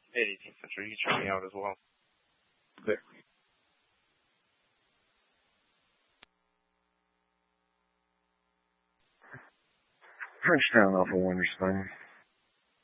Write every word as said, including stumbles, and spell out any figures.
At eighteenth Century. You can check me out as well. There. Frenchtown off of Winterstein.